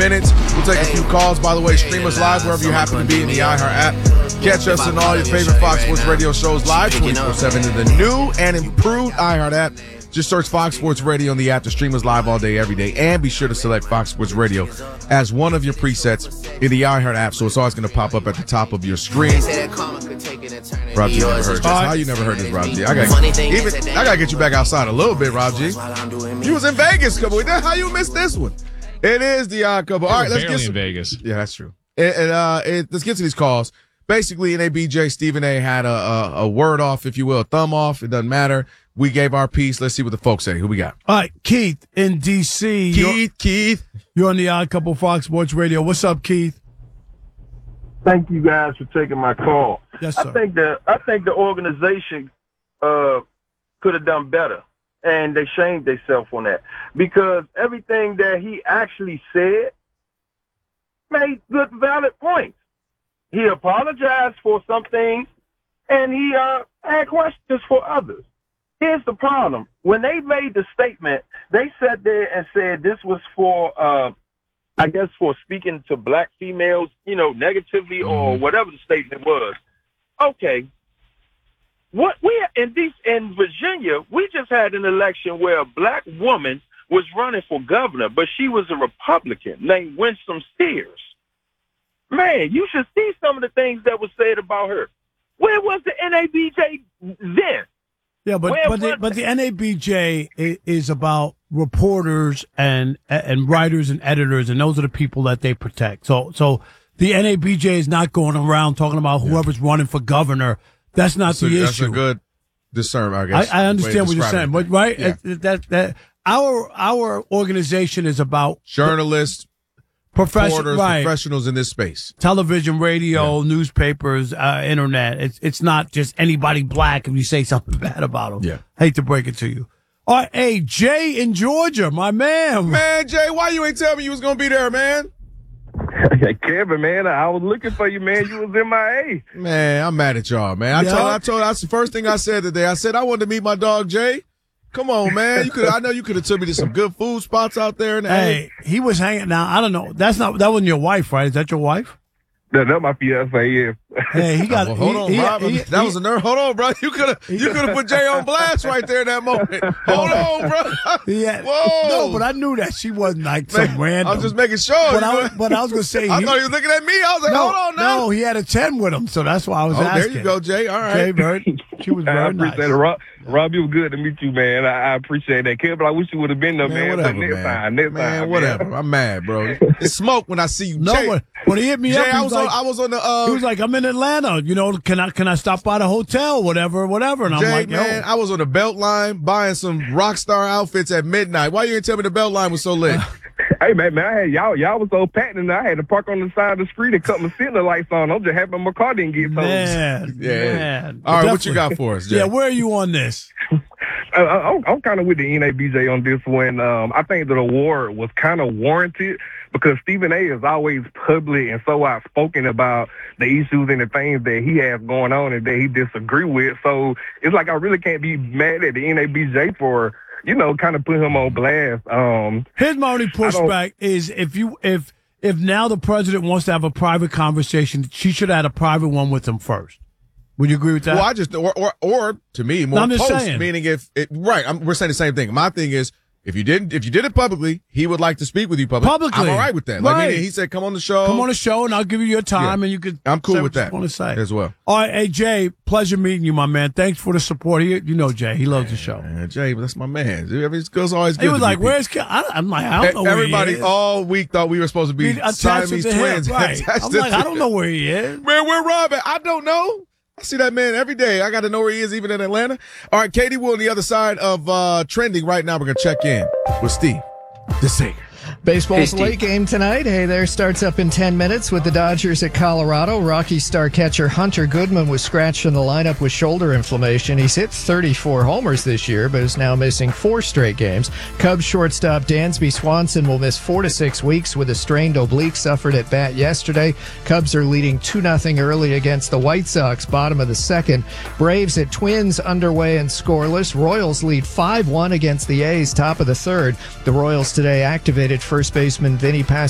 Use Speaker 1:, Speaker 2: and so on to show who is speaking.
Speaker 1: minutes. We'll take a few calls. By the way, stream us live wherever you happen to be in the iHeart app. Catch us in all your favorite Fox Sports Radio shows live 24/7 in the new and improved iHeart app. Just search Fox Sports Radio on the app to stream us live all day, every day. And be sure to select Fox Sports Radio as one of your presets in the iHeart app, so it's always going to pop up at the top of your screen. Rob G never heard this. How you never heard this, Rob G? I gotta get you back outside a little bit, Rob G. You was in Vegas a couple weeks. How you missed this one? It is the odd couple. All right, let's get
Speaker 2: in Vegas.
Speaker 1: Yeah, that's true. Let's get to these calls. Basically, NABJ, Stephen A. had a word off, if you will, a thumb off. It doesn't matter. We gave our piece. Let's see what the folks say. Who we got?
Speaker 3: All right, Keith in D.C.
Speaker 1: Keith.
Speaker 3: You're on the Odd Couple Fox Sports Radio. What's up, Keith?
Speaker 4: Thank you guys for taking my call.
Speaker 3: Yes, sir.
Speaker 4: I think the organization could have done better, and they shamed themselves on that, because everything that he actually said made good, valid points. He apologized for some things, and he had questions for others. Here's the problem. When they made the statement, they sat there and said this was for, I guess, for speaking to black females, negatively or whatever the statement was. Okay. What in Virginia, we just had an election where a black woman was running for governor, but she was a Republican named Winsome Sears. Man, you should see some of the things that were said about her. Where was the NABJ then?
Speaker 3: Yeah, but the NABJ is about reporters and writers and editors, and those are the people that they protect. So the NABJ is not going around talking about whoever's running for governor. That's not the issue.
Speaker 1: That's a good discernment, I guess.
Speaker 3: I understand what you're saying, but right?
Speaker 1: Yeah.
Speaker 3: That our organization is about
Speaker 1: journalists, professionals in this space.
Speaker 3: Television, radio, newspapers, internet. It's not just anybody black if you say something bad about them.
Speaker 1: Yeah.
Speaker 3: Hate to break it to you. All right, hey, Jay in Georgia, my man.
Speaker 1: Man, Jay, why you ain't tell me you was going to be there, man?
Speaker 4: Hey, Kevin, man, I was looking for you, man. You was MIA.
Speaker 1: Man, I'm mad at y'all, man. I told that's the first thing I said today. I said I wanted to meet my dog, Jay. Come on, man. I know you could have took me to some good food spots out there.
Speaker 3: Hey, he was hanging. Now, I don't know. That wasn't your wife, right? Is that your wife?
Speaker 4: That's my fiance, yeah.
Speaker 3: Hey, he got.
Speaker 1: Hold on, Rob. That was a nerve. Hold on, bro. You could have put Jay on blast right there in that moment. Hold on, bro.
Speaker 3: Yeah.
Speaker 1: Whoa.
Speaker 3: No, but I knew that she wasn't like some random.
Speaker 1: I'm just making sure.
Speaker 3: But I was gonna say.
Speaker 1: I thought he was looking at me. I was like, hold on now.
Speaker 3: No, he had a 10 with him, so that's why I was asking.
Speaker 1: There you go, Jay. All right.
Speaker 3: Jay Bird. She was very nice.
Speaker 4: I appreciate it, Rob. You was good to meet you, man. I appreciate that, Kevin. I wish you would have been there, man.
Speaker 1: Whatever,
Speaker 4: Next time,
Speaker 1: whatever. I'm mad, bro. It's smoke when I see you.
Speaker 3: No,
Speaker 1: Jay,
Speaker 3: when he hit me up,
Speaker 1: I was on the.
Speaker 3: He was like, I'm in Atlanta. Can I stop by the hotel, whatever? And I'm
Speaker 1: Jay,
Speaker 3: like,
Speaker 1: man, I was on the Beltline buying some rock star outfits at midnight. Why you didn't tell me the Beltline was so lit?
Speaker 4: Hey, man, I had y'all was so packed, and I had to park on the side of the street and cut my signal lights on. I'm just happy my car didn't get towed.
Speaker 3: Man.
Speaker 1: All right, what you got for us, Jay?
Speaker 3: Yeah, where are you on this?
Speaker 4: I'm kind of with the NABJ on this one. I think that award was kind of warranted because Stephen A. is always public and so outspoken about the issues and the things that he has going on and that he disagree with. So it's like I really can't be mad at the NABJ for, kind of put him on blast.
Speaker 3: Here's my only pushback is if now the president wants to have a private conversation, she should have had a private one with him first. Would you agree with that?
Speaker 1: Well, or to me, more
Speaker 3: I'm just
Speaker 1: post,
Speaker 3: saying.
Speaker 1: meaning we're saying the same thing. My thing is, if you did it publicly, he would like to speak with you publicly. I'm all right with that. Like,
Speaker 3: right.
Speaker 1: He said, come on the show.
Speaker 3: Come on the show, and I'll give you your time, and you could.
Speaker 1: I'm cool with that.
Speaker 3: Want to say
Speaker 1: as well.
Speaker 3: All right, hey Jay, pleasure meeting you, my man. Thanks for the support. Jay, he loves the show.
Speaker 1: Jay, that's my man. It's always good.
Speaker 3: He was like, "Where's?" I'm like, I don't know where
Speaker 1: everybody
Speaker 3: he is.
Speaker 1: all week thought we were supposed to be Siamese twins.
Speaker 3: Right. I'm like, I don't know where he is.
Speaker 1: Man, where Rob at? I don't know. I see that man every day. I got to know where he is, even in Atlanta. All right, Katie Will on the other side of trending right now. We're going to check in with Steve DeSager.
Speaker 5: Baseball's late game tonight. Hey there starts up in 10 minutes with the Dodgers at Colorado. Rocky star catcher Hunter Goodman was scratched in the lineup with shoulder inflammation. He's hit 34 homers this year, but is now missing 4 straight games. Cubs shortstop Dansby Swanson will miss 4 to 6 weeks with a strained oblique suffered at bat yesterday. Cubs are leading 2-0 early against the White Sox, bottom of the second. Braves at Twins underway and scoreless. Royals lead 5-1 against the A's, top of the third. The Royals today activated first baseman Vinny